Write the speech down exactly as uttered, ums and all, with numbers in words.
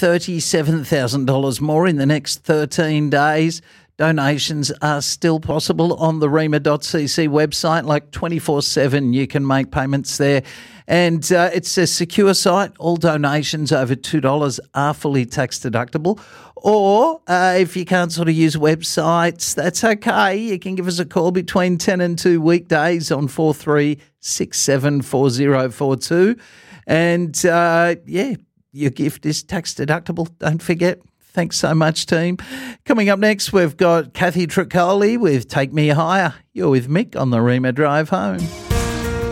thirty-seven thousand dollars more in the next thirteen days. Donations are still possible on the rema dot c c website, like twenty-four seven. You can make payments there. And uh, it's a secure site. All donations over two dollars are fully tax deductible. Or uh, if you can't sort of use websites, that's okay. You can give us a call between ten and two weekdays on four three six seven four zero four two. And, uh, yeah, your gift is tax deductible. Don't forget. Thanks so much, team. Coming up next, we've got Kathy Tricoli with Take Me Higher. You're with Mick on the Rema Drive Home.